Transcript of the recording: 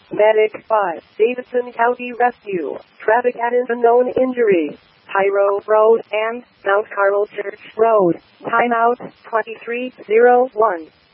Medic 5, Davidson County Rescue. Traffic at unknown injury. Tyro Road and Mount Carmel Church Road. Timeout 2301.